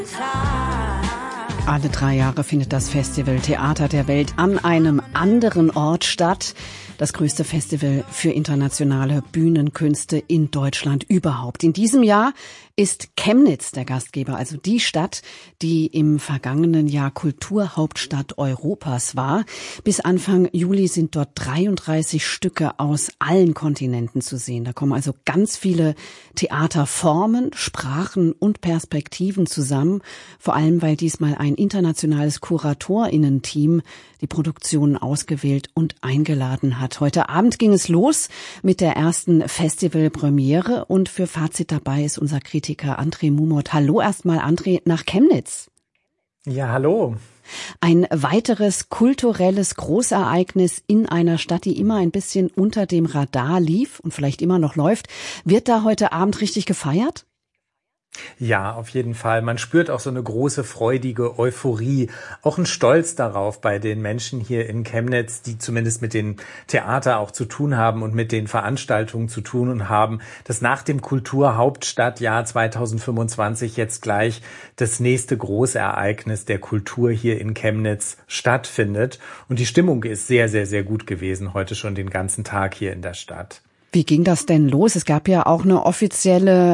Alle 3 Jahre findet das Festival Theater der Welt an einem anderen Ort statt. Das größte Festival für internationale Bühnenkünste in Deutschland überhaupt. In diesem Jahr ist Chemnitz der Gastgeber, also die Stadt, die im vergangenen Jahr Kulturhauptstadt Europas war. Bis Anfang Juli sind dort 33 Stücke aus allen Kontinenten zu sehen. Da kommen also ganz viele Theaterformen, Sprachen und Perspektiven zusammen. Vor allem, weil diesmal ein internationales KuratorInnen-Team die Produktionen ausgewählt und eingeladen hat. Heute Abend ging es los mit der ersten Festivalpremiere und für Fazit dabei ist unser Kritiker André Mumot. Hallo erstmal André nach Chemnitz. Ja, hallo. Ein weiteres kulturelles Großereignis in einer Stadt, die immer ein bisschen unter dem Radar lief und vielleicht immer noch läuft. Wird da heute Abend richtig gefeiert? Ja, auf jeden Fall. Man spürt auch so eine große, freudige Euphorie, auch ein Stolz darauf bei den Menschen hier in Chemnitz, die zumindest mit dem Theater auch zu tun haben und mit den Veranstaltungen zu tun und haben, dass nach dem Kulturhauptstadtjahr 2025 jetzt gleich das nächste Großereignis der Kultur hier in Chemnitz stattfindet. Und die Stimmung ist sehr, sehr, sehr gut gewesen heute schon den ganzen Tag hier in der Stadt. Wie ging das denn los? Es gab ja auch eine offizielle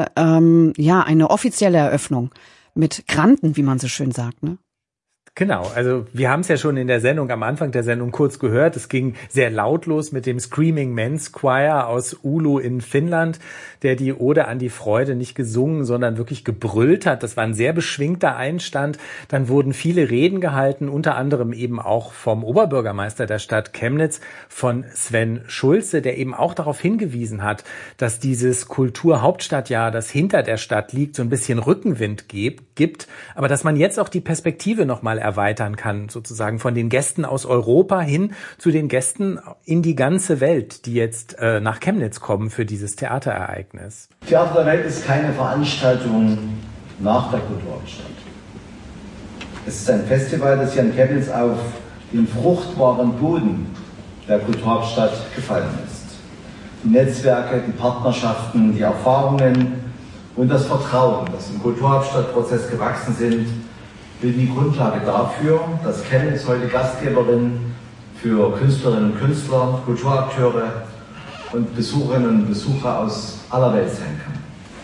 Eröffnung mit Granten, wie man so schön sagt, ne? Genau, also wir haben es ja schon in der Sendung, am Anfang der Sendung kurz gehört. Es ging sehr laut los mit dem Screaming Men's Choir aus Oulu in Finnland, der die Ode an die Freude nicht gesungen, sondern wirklich gebrüllt hat. Das war ein sehr beschwingter Einstand. Dann wurden viele Reden gehalten, unter anderem eben auch vom Oberbürgermeister der Stadt Chemnitz, von Sven Schulze, der eben auch darauf hingewiesen hat, dass dieses Kulturhauptstadtjahr, das hinter der Stadt liegt, so ein bisschen Rückenwind gibt, aber dass man jetzt auch die Perspektive nochmal erweitern kann, sozusagen von den Gästen aus Europa hin zu den Gästen in die ganze Welt, die jetzt nach Chemnitz kommen für dieses Theaterereignis. Theater der Welt ist keine Veranstaltung nach der Kulturhauptstadt. Es ist ein Festival, das hier in Chemnitz auf den fruchtbaren Boden der Kulturhauptstadt gefallen ist. Die Netzwerke, die Partnerschaften, die Erfahrungen und das Vertrauen, das im Kulturhauptstadtprozess gewachsen sind, bilden die Grundlage dafür, dass Chemnitz heute Gastgeberin für Künstlerinnen und Künstler, Kulturakteure und Besucherinnen und Besucher aus aller Welt sein kann.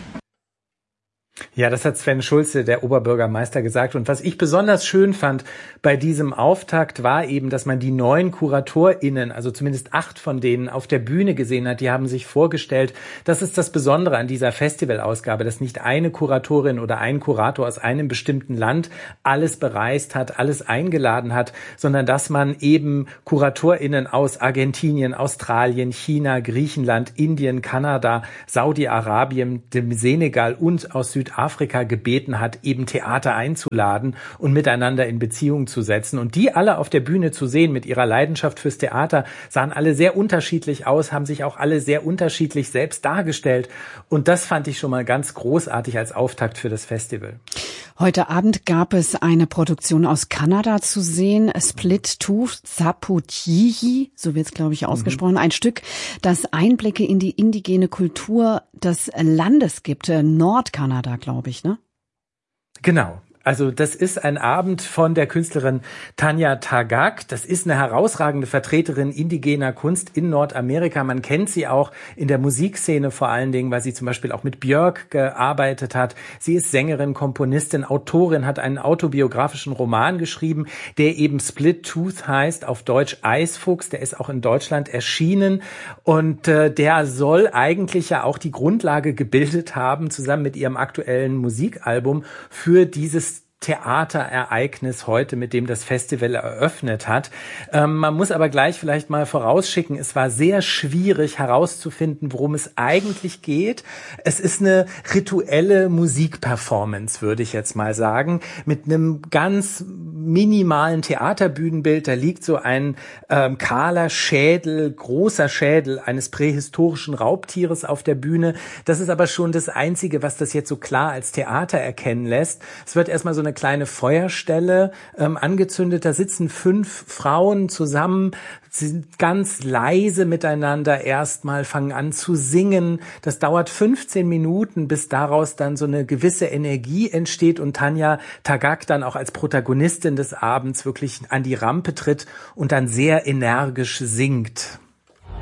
Ja, das hat Sven Schulze, der Oberbürgermeister, gesagt. Und was ich besonders schön fand bei diesem Auftakt war eben, dass man die 9 KuratorInnen, also zumindest 8 von denen, auf der Bühne gesehen hat. Die haben sich vorgestellt. Das ist das Besondere an dieser Festivalausgabe, dass nicht eine Kuratorin oder ein Kurator aus einem bestimmten Land alles bereist hat, alles eingeladen hat, sondern dass man eben KuratorInnen aus Argentinien, Australien, China, Griechenland, Indien, Kanada, Saudi-Arabien, dem Senegal und aus Südafrika gebeten hat, eben Theater einzuladen und miteinander in Beziehung zu setzen. Und die alle auf der Bühne zu sehen mit ihrer Leidenschaft fürs Theater, sahen alle sehr unterschiedlich aus, haben sich auch alle sehr unterschiedlich selbst dargestellt. Und das fand ich schon mal ganz großartig als Auftakt für das Festival. Heute Abend gab es eine Produktion aus Kanada zu sehen, Split Tooth Zaputihi, so wird es, glaube ich, ausgesprochen. Ein Stück, das Einblicke in die indigene Kultur des Landes gibt, Nordkanada, glaube ich, ne? Genau. Also das ist ein Abend von der Künstlerin Tanya Tagaq. Das ist eine herausragende Vertreterin indigener Kunst in Nordamerika. Man kennt sie auch in der Musikszene vor allen Dingen, weil sie zum Beispiel auch mit Björk gearbeitet hat. Sie ist Sängerin, Komponistin, Autorin, hat einen autobiografischen Roman geschrieben, der eben Split Tooth heißt, auf Deutsch Eisfuchs. Der ist auch in Deutschland erschienen und der soll eigentlich ja auch die Grundlage gebildet haben, zusammen mit ihrem aktuellen Musikalbum, für dieses Theaterereignis heute, mit dem das Festival eröffnet hat. Man muss aber gleich vielleicht mal vorausschicken, es war sehr schwierig herauszufinden, worum es eigentlich geht. Es ist eine rituelle Musikperformance, würde ich jetzt mal sagen, mit einem ganz minimalen Theaterbühnenbild. Da liegt so ein kahler Schädel, großer Schädel eines prähistorischen Raubtieres auf der Bühne. Das ist aber schon das Einzige, was das jetzt so klar als Theater erkennen lässt. Es wird erstmal so eine kleine Feuerstelle angezündet. Da sitzen 5 Frauen zusammen, Sie sind ganz leise miteinander erstmal, fangen an zu singen. Das dauert 15 Minuten, bis daraus dann so eine gewisse Energie entsteht und Tanya Tagaq dann auch als Protagonistin des Abends wirklich an die Rampe tritt und dann sehr energisch singt.